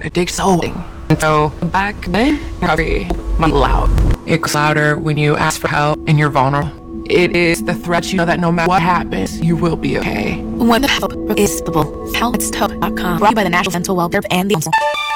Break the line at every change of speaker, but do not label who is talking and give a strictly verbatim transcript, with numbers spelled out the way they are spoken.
It takes so long. And so back then, recovery went loud. It goes louder when you ask for help and you're vulnerable. It is the threat you know that no matter what happens, you will be okay.
When the help is possible, help it's help dot com. Brought to you by the National Mental Welfare and the Council.